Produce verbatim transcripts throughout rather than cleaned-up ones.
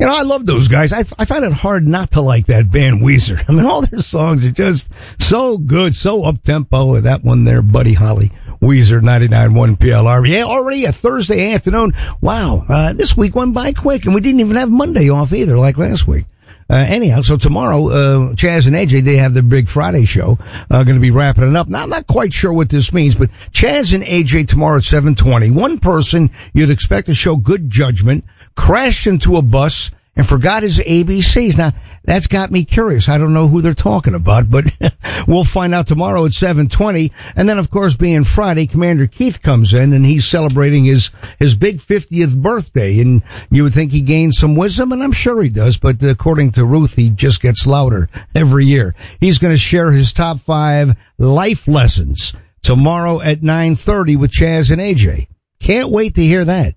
You know, I love those guys. I, I find it hard not to like that band Weezer. I mean, all their songs are just so good, so up-tempo. That one there, Buddy Holly, Weezer, ninety-nine point one P L R. Yeah, already a Thursday afternoon. Wow, uh, this week went by quick, and we didn't even have Monday off either, like last week. Uh, anyhow, so tomorrow, uh, Chaz and A J, they have their big Friday show, uh, gonna be wrapping it up. Now, I'm not quite sure what this means, but Chaz and A J tomorrow at seven twenty. One person you'd expect to show good judgment crashed into a bus and forgot his A B Cs. Now, that's got me curious. I don't know who they're talking about, but we'll find out tomorrow at seven twenty. And then, of course, being Friday, Commander Keith comes in and he's celebrating his, his big fiftieth birthday. And you would think he gained some wisdom, and I'm sure he does, but according to Ruth, he just gets louder every year. He's going to share his top five life lessons tomorrow at nine thirty with Chaz and A J. Can't wait to hear that.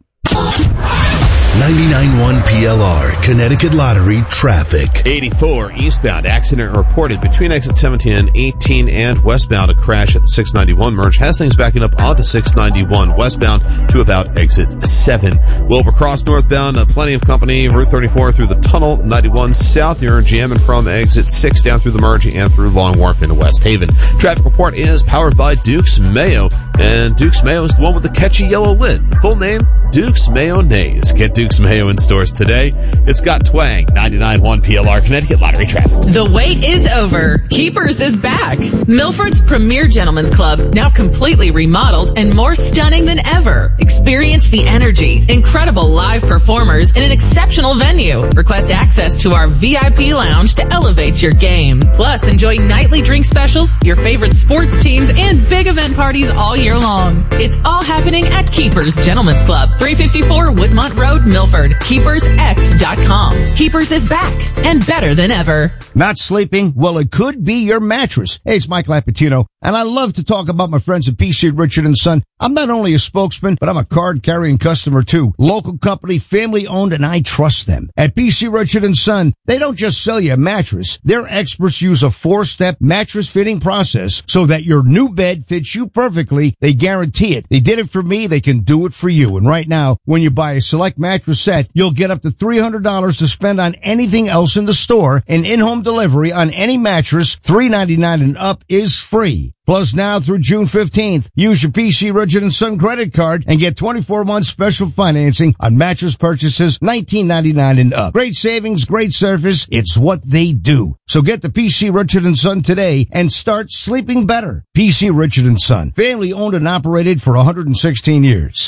ninety-nine point one P L R, Connecticut Lottery traffic. eighty-four eastbound accident reported between exit seventeen and eighteen and westbound. A crash at the six ninety-one merge has things backing up onto six ninety-one westbound to about exit seven. Wilbur Cross northbound, uh, plenty of company. Route thirty-four through the tunnel. ninety-one south, you're jamming from exit six down through the merge and through Long Wharf into West Haven. Traffic report is powered by Duke's Mayo, and Duke's Mayo is the one with the catchy yellow lid. Full name, Duke's Mayonnaise. Get Duke's Mayo in stores today. It's got twang. ninety-nine point one P L R, Connecticut Lottery traffic. The wait is over. Keepers is back. Milford's premier gentleman's club, now completely remodeled and more stunning than ever. Experience the energy, incredible live performers in an exceptional venue. Request access to our V I P lounge to elevate your game. Plus, enjoy nightly drink specials, your favorite sports teams, and big event parties all year long. It's all happening at Keepers Gentlemen's Club, three fifty-four Woodmont Road, Milford. Keepers X dot com. Keepers is back and better than ever. Not sleeping? Well, it could be your mattress. Hey, it's Mike Lapatino, and I love to talk about my friends at P C Richard and Son. I'm not only a spokesman, but I'm a card-carrying customer too. Local company, family-owned, and I trust them. At P C Richard and Son, they don't just sell you a mattress. Their experts use a four-step mattress fitting process so that your new bed fits you perfectly. They guarantee it. They did it for me. They can do it for you. And right now, when you buy a select mattress set, you'll get up to three hundred dollars to spend on anything else in the store, and in-home delivery on any mattress, three ninety-nine and up, is free. Plus, now through June fifteenth, use your P C Richard and Son credit card and get twenty-four months special financing on mattress purchases, nineteen ninety-nine and up. Great savings, great service. It's what they do. So get the P C Richard and Son today and start sleeping better. P C Richard and Son, family owned and operated for one hundred sixteen years.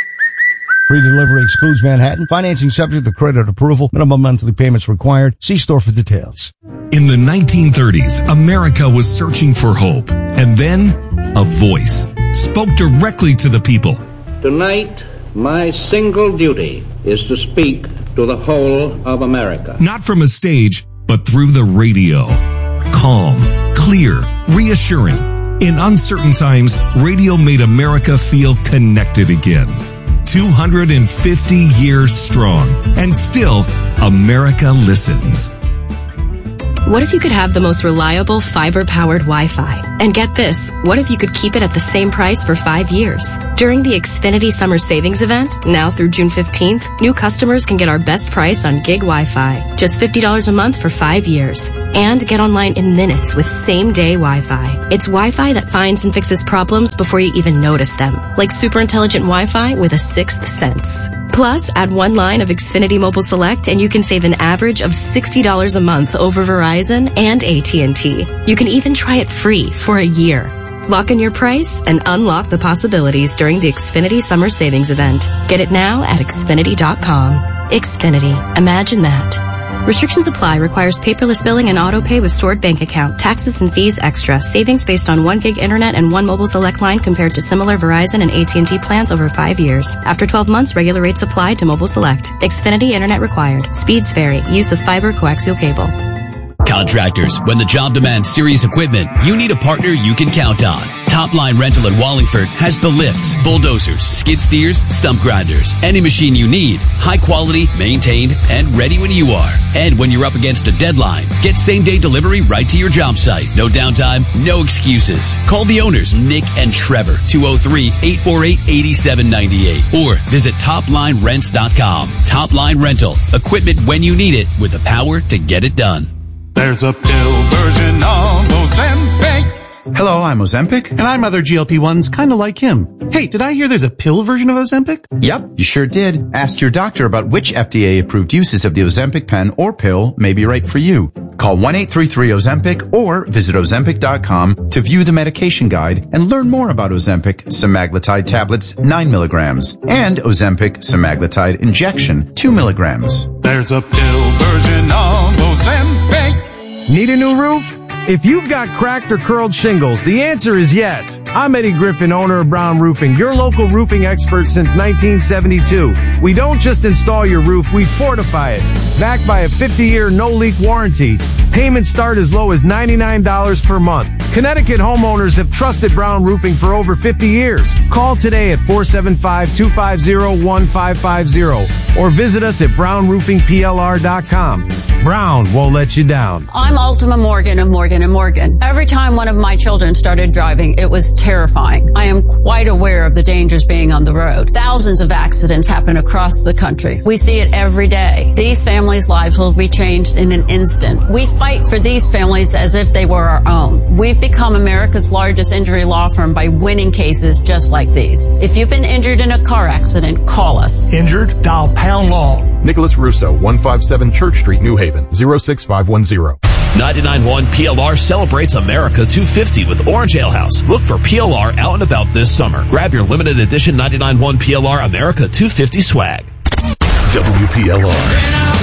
Free delivery excludes Manhattan. Financing subject to credit approval. Minimum monthly payments required. See store for details. In the nineteen thirties, America was searching for hope. And then, a voice spoke directly to the people. Tonight, my single duty is to speak to the whole of America. Not from a stage, but through the radio. Calm, clear, reassuring. In uncertain times, radio made America feel connected again. two hundred fifty years strong, and still, America listens. What if you could have the most reliable fiber-powered Wi-Fi? And get this, what if you could keep it at the same price for five years? During the Xfinity Summer Savings Event, now through June fifteenth, new customers can get our best price on gig Wi-Fi, just fifty dollars a month for five years. And get online in minutes with same-day Wi-Fi. It's Wi-Fi that finds and fixes problems before you even notice them, like super intelligent Wi-Fi with a sixth sense. Plus, add one line of Xfinity Mobile Select and you can save an average of sixty dollars a month over Verizon and A T and T. You can even try it free for a year. Lock in your price and unlock the possibilities during the Xfinity Summer Savings Event. Get it now at Xfinity dot com. Xfinity. Imagine that. Restrictions apply. Requires paperless billing and auto pay with stored bank account. Taxes and fees extra. Savings based on one gig internet and one mobile select line compared to similar Verizon and A T and T plans over five years. After twelve months, regular rates apply to mobile select. Xfinity internet required. Speeds vary. Use of fiber coaxial cable. Contractors, when the job demands serious equipment, you need a partner you can count on. Top Line Rental in Wallingford has the lifts, bulldozers, skid steers, stump grinders, any machine you need. High quality, maintained, and ready when you are. And when you're up against a deadline, get same-day delivery right to your job site. No downtime, no excuses. Call the owners, Nick and Trevor, two oh three, eight four eight, eight seven nine eight. Or visit top line rents dot com. Top Line Rental. Equipment when you need it with the power to get it done. There's a pill version of Ozempic. Hello, I'm Ozempic. And I'm other G L P ones kind of like him. Hey, did I hear there's a pill version of Ozempic? Yep, you sure did. Ask your doctor about which F D A-approved uses of the Ozempic pen or pill may be right for you. Call one eight three three Ozempic or visit ozempic dot com to view the medication guide and learn more about Ozempic semaglutide tablets nine milligrams and Ozempic semaglutide injection two milligrams. There's a pill version of Ozempic. Need a new roof? If you've got cracked or curled shingles, the answer is yes. I'm Eddie Griffin, owner of Brown Roofing, your local roofing expert since nineteen seventy-two. We don't just install your roof, we fortify it. Backed by a fifty-year no-leak warranty. Payments start as low as ninety-nine dollars per month. Connecticut homeowners have trusted Brown Roofing for over fifty years. Call today at four seven five, two five zero, one five five zero or visit us at brown roofing p l r dot com. Brown won't let you down. I'm Ultima Morgan of Morgan and Morgan. Every time one of my children started driving, it was terrifying. I am quite aware of the dangers being on the road. Thousands of accidents happen across the country. We see it every day. These families' lives will be changed in an instant. We fight for these families as if they were our own. We've become America's largest injury law firm by winning cases just like these. If you've been injured in a car accident, call us. Injured? Dial pound law. Nicholas Russo, one fifty-seven Church Street, New Haven, zero six five one zero. ninety-nine point one P L R celebrates America two fifty with Orange Ale House. Look for P L R out and about this summer. Grab your limited edition ninety-nine point one P L R America two fifty swag. W P L R.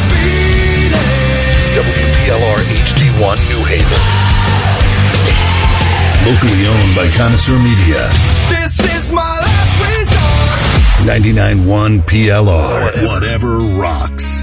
W P L R H D one New Haven. Locally owned by Connoisseur Media. This is my last resort. ninety-nine point one P L R. Whatever rocks.